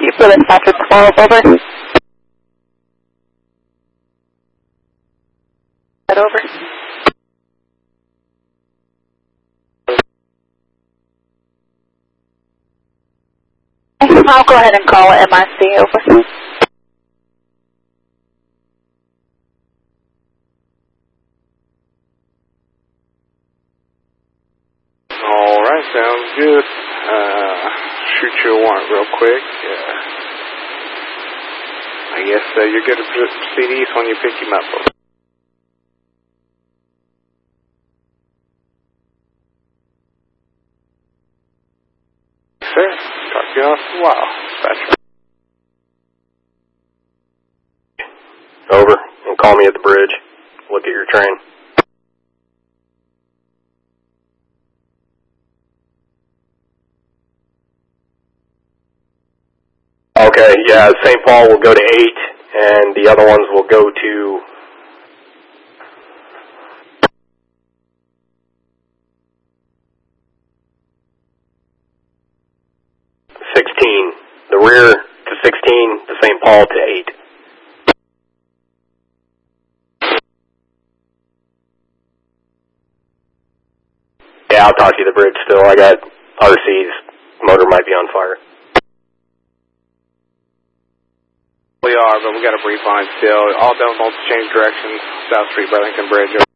for the Patrick Falls, over. Over. I'll go ahead and call it MIC, over. Alright, sounds good. Shoot you a warrant real quick. I guess you're good to proceed east when you pick him up. Sir, talk to you off a while. Dispatcher. Over. And call me at the bridge. Look at your train. Okay, yeah, St. Paul will go to 8, and the other ones will go to... The rear to 16, to St. Paul to 8. Yeah, I'll talk to you at the bridge still. I got RC's. Motor might be on fire. We are, but we got a brief line still. All done, change directions. South Street, Burlington Bridge.